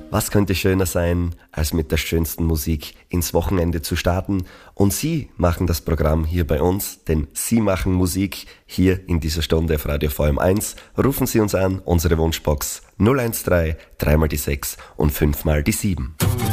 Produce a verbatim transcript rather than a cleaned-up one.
Was könnte schöner sein, als mit der schönsten Musik ins Wochenende zu starten? Und Sie machen das Programm hier bei uns, denn Sie machen Musik hier in dieser Stunde auf Radio V M eins. Rufen Sie uns an, unsere Wunschbox null eins drei, drei mal die sechs und fünf mal die sieben.